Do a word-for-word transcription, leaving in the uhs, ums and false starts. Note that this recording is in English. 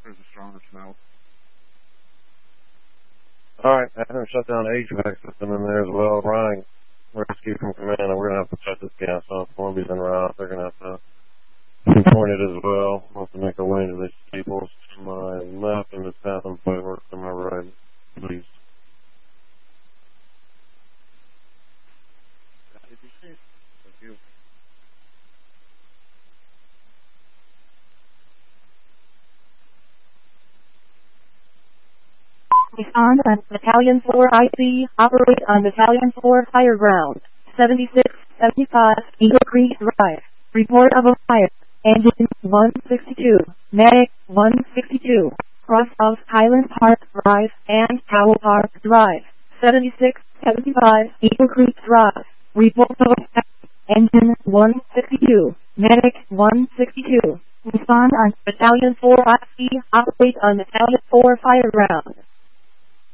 There's a stronger smell. Alright, I haven't shut down the H V A C system in there as well. Ryan, rescue from command, and we're going to have to shut this gas off. Columbia's en route. They're going to have to pinpoint it as well. We'll have to make our way into these steeples to my left and this bathroom fireworks to my right, please. Thank you. Respond on Battalion four I C, operate on Battalion four Fire Ground, seventy-six seventy-five Eagle Creek Drive. Report of a fire. Engine one sixty-two, Medic one sixty-two, cross of Highland Park Drive and Powell Park Drive, seventy-six seventy-five Eagle Creek Drive. Report of a fire. Engine one sixty-two, Medic one sixty-two. Respond on Battalion four I C, operate on Battalion four Fire Ground.